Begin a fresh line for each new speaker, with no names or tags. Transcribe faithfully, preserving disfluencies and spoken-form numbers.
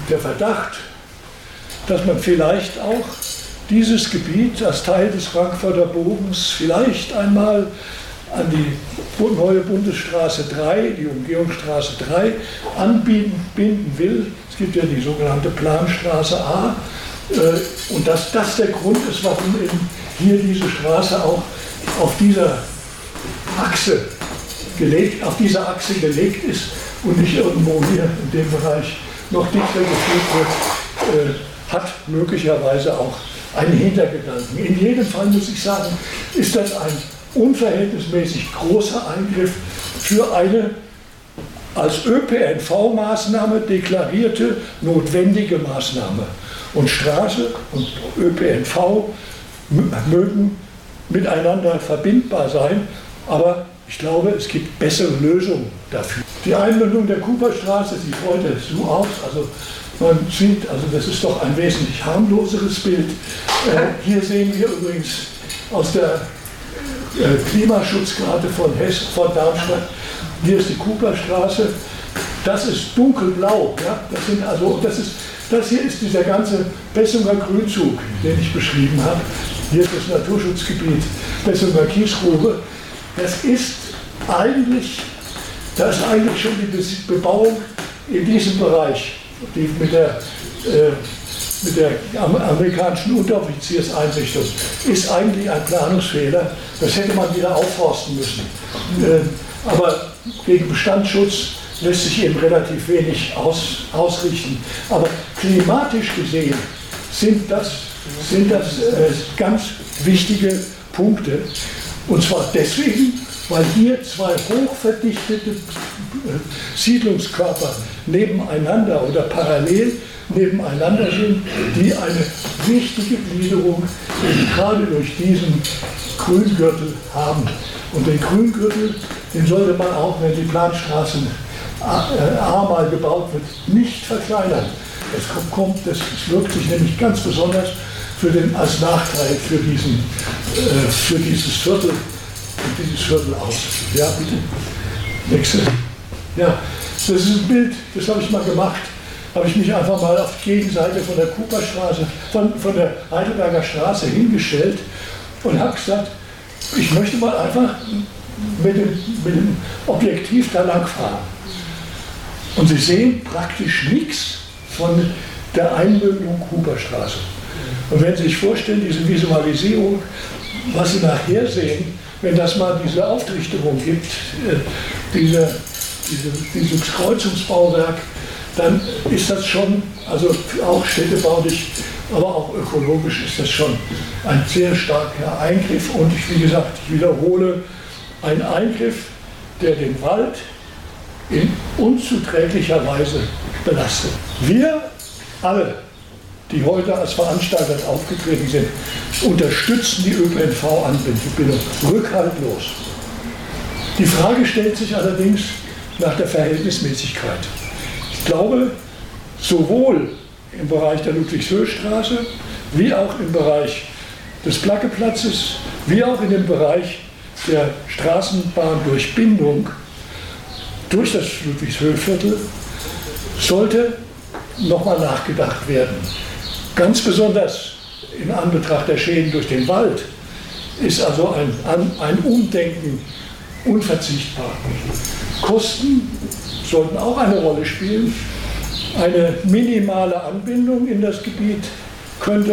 der Verdacht, dass man vielleicht auch dieses Gebiet als Teil des Frankfurter Bogens vielleicht einmal an die neue Bundesstraße drei, die Umgehungsstraße drei, anbinden will. Es gibt ja die sogenannte Planstraße A. Und dass das der Grund ist, warum eben hier diese Straße auch auf dieser Achse gelegt, auf dieser Achse gelegt ist und nicht irgendwo hier in dem Bereich noch dichter geführt wird, äh, hat möglicherweise auch einen Hintergedanken. In jedem Fall muss ich sagen, ist das ein unverhältnismäßig großer Eingriff für eine als Ö P N V-Maßnahme deklarierte notwendige Maßnahme. Und Straße und Ö P N V mögen miteinander verbindbar sein, aber ich glaube, es gibt bessere Lösungen dafür. Die Einmündung der Cooperstraße sieht heute so aus, also man sieht, also das ist doch ein wesentlich harmloseres Bild. Äh, hier sehen wir übrigens aus der äh, Klimaschutzkarte von Hessen, von Darmstadt, hier ist die Cooperstraße, das ist dunkelblau, ja? Das sind also, das ist, das hier ist dieser ganze Bessunger Grünzug, den ich beschrieben habe. Hier ist das Naturschutzgebiet Bessunger Kiesgrube. Das ist eigentlich, das ist eigentlich schon die Bebauung in diesem Bereich, die mit der, äh, mit der amerikanischen Unteroffizierseinrichtung, ist eigentlich ein Planungsfehler. Das hätte man wieder aufforsten müssen. Äh, aber gegen Bestandsschutz lässt sich eben relativ wenig aus, ausrichten. Aber klimatisch gesehen sind das, sind das äh, ganz wichtige Punkte. Und zwar deswegen, weil hier zwei hochverdichtete Siedlungskörper nebeneinander oder parallel nebeneinander sind, die eine wichtige Gliederung gerade durch diesen Grüngürtel haben. Und den Grüngürtel, den sollte man auch, wenn die Planstraßen A mal gebaut wird, nicht verkleinern. Das kommt, das wirkt sich nämlich ganz besonders für den, als Nachteil für, diesen, äh, für dieses Viertel, dieses Viertel aus. Ja, bitte. Nächste. Ja, das ist ein Bild, das habe ich mal gemacht. Habe ich mich einfach mal auf die Gegenseite von der Cooperstraße, von, von der Heidelberger Straße hingestellt und habe gesagt, ich möchte mal einfach mit dem, mit dem Objektiv da lang fahren. Und Sie sehen praktisch nichts von der Einmündung Cooperstraße. Und wenn Sie sich vorstellen, diese Visualisierung, was Sie nachher sehen, wenn das mal diese Auftrichterung gibt, äh, diese, diese, dieses Kreuzungsbauwerk, dann ist das schon, also auch städtebaulich, aber auch ökologisch ist das schon ein sehr starker Eingriff. Und ich, wie gesagt, ich wiederhole, ein Eingriff, der den Wald in unzuträglicher Weise belastet. Wir alle, die heute als Veranstalter aufgetreten sind, unterstützen die Ö P N V-Anbindung rückhaltlos. Die Frage stellt sich allerdings nach der Verhältnismäßigkeit. Ich glaube, sowohl im Bereich der Ludwigshöchstraße, wie auch im Bereich des Plackeplatzes, wie auch in dem Bereich der Straßenbahndurchbindung durch das Ludwigshöhviertel sollte nochmal nachgedacht werden. Ganz besonders in Anbetracht der Schäden durch den Wald ist also ein, ein Umdenken unverzichtbar. Kosten sollten auch eine Rolle spielen. Eine minimale Anbindung in das Gebiet könnte